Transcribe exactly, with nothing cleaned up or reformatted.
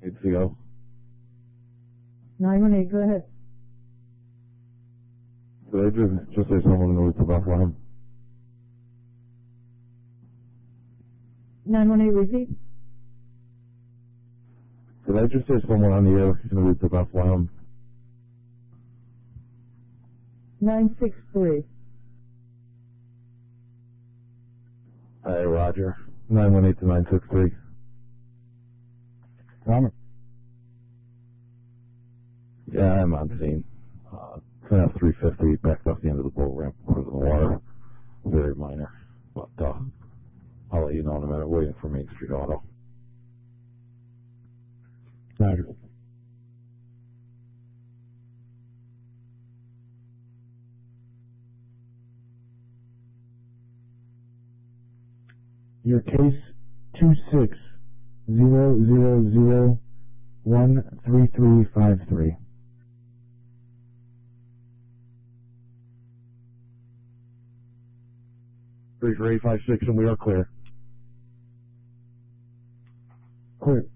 Needs to go. nine one eight, go ahead. Did I just, just say someone in the route to Bethlehem? nine one eight, repeat. Did I just say someone on the air in the route to Bethlehem? nine six three. Hey, Roger. nine one eight to nine six three. Robert. Yeah, I'm on scene. Uh, ten F three fifty backed off the end of the boat ramp, put it in the water. Very minor. But, uh, I'll let you know in a minute. Waiting for Main Street Auto. Roger. Your case two six zero zero zero one three three five three. three three five six, and we are clear. Clear.